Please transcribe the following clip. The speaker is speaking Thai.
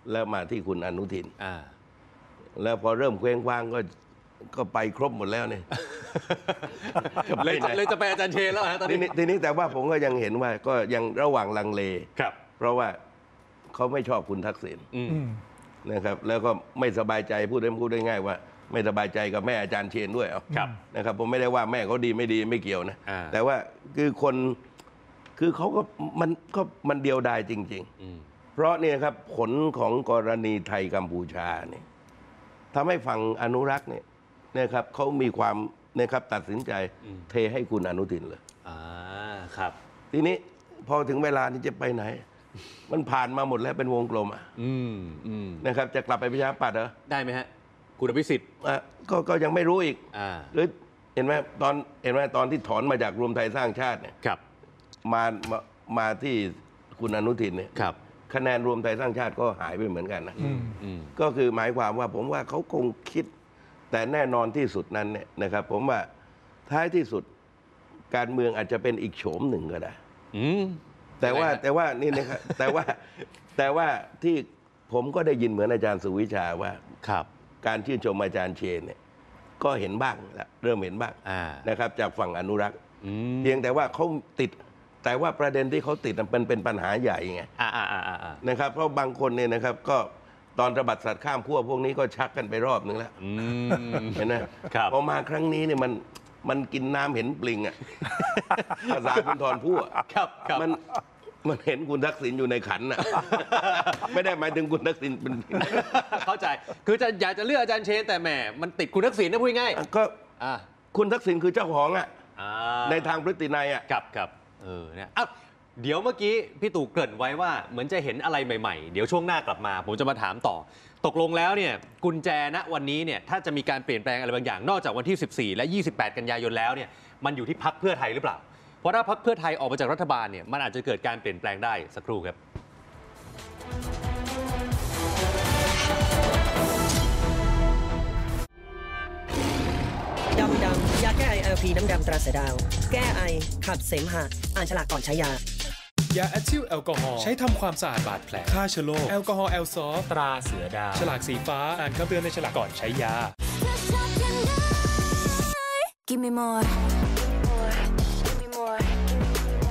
แล้วมาที่คุณอนุทินแล้วพอเริ่มเคว้งคว้างก็ไปครบหมดแล้วเนี่ยเลยจะไปอาจารย์เชนแล้วฮะตอนนี้ทีนี้แต่ว่าผมก็ยังเห็นว่าก็ยังระหว่างลังเลเพราะว่าเขาไม่ชอบคุณทักษิณนะครับแล้วก็ไม่สบายใจพูดได้ง่ายว่าไม่สบายใจกับแม่อาจารย์เชนด้วยนะครับผมไม่ได้ว่าแม่เขาดีไม่ดีไม่เกี่ยวนะแต่ว่าคือเขาก็มันเดียวดายจริงๆเพราะเนี่ยครับผลของกรณีไทยกัมพูชาเนี่ยทำให้ฝั่งอนุรักษ์เนี่ยนะครับเขามีความนะครับตัดสินใจเทให้คุณอนุทินเลยครับทีนี้พอถึงเวลานี้จะไปไหนมันผ่านมาหมดแล้วเป็นวงกลมนะครับจะกลับไปประชาธิปัตย์เหรอได้ไหมฮะคุณอภิสิทธิ์ก็ยังไม่รู้อีกหรือเห็นไหมตอนที่ถอนมาจากรวมไทยสร้างชาติเนี่ยมาที่คุณอนุทินเนี่ยคะแนนรวมไทยสร้างชาติก็หายไปเหมือนกันนะก็คือหมายความว่าผมว่าเขาคงคิดแต่แน่นอนที่สุดนั้นเนี่ยนะครับผมว่าท้ายที่สุดการเมืองอาจจะเป็นอีกโฉมหนึ่งก็ได้แต่ว่านี่นะครับแต่ว่าที่ผมก็ได้ยินเหมือนอาจารย์สุวิชาว่าการชื่นชมอาจารย์เชนเนี่ยก็เห็นบ้างแล้วเริ่มเห็นบ้างนะครับจากฝั่งอนุรักษ์เพียงแต่ว่าเขาติดแต่ว่าประเด็นที่เขาติดมันเป็นปัญหาใหญ่ไงนะครับเพราะบางคนเนี่ยนะครับก็ตอนระบาดสัตว์ข้ามขั้วพวกนี้ก็ชักกันไปรอบนึงแล้วเห็นไหมพอมาครั้งนี้เนี่ยมันกินน้ำเห็นปลิงอ่ะภาษาคุณธรพูดมันเห็นคุณทักษิณอยู่ในขันน่ะไม่ได้หมายถึงคุณทักษิณเป็นเข้าใจคืออยากจะเลือกอาจารย์เชนแต่แหมมันติดคุณทักษิณนะพูดง่ายก็คุณทักษิณคือเจ้าของอ่ะในทางพฤตินัยอ่ะครับเนี่ยเดี๋ยวเมื่อกี้พี่ตู่เกริ่นไว้ว่าเหมือนจะเห็นอะไรใหม่ๆเดี๋ยวช่วงหน้ากลับมาผมจะมาถามต่อตกลงแล้วเนี่ยกุญแจณวันนี้เนี่ยถ้าจะมีการเปลี่ยนแปลงอะไรบางอย่างนอกจากวันที่14และ28กันยายนแล้วเนี่ยมันอยู่ที่พรรคเพื่อไทยหรือเปล่าเพราะถ้าพรรคเพื่อไทยออกมาจากรัฐบาลเนี่ยมันอาจจะเกิดการเปลี่ยนแปลงได้สักครู่ครับดำยาแก้ไอ LP น้ำดำตราเสือดาวแก้ไอขับเสมหะอ่านฉลากก่อนใช้ยายาแอทิลแอลกอฮอล์ใช้ทำความสะอาดบาดแผลฆ่าเชื้อโรคแอลกอฮอล์แอลซอตราเสือดาวฉลากสีฟ้าอ่านคำเตือนในฉลากก่อนใช้ยา Give me more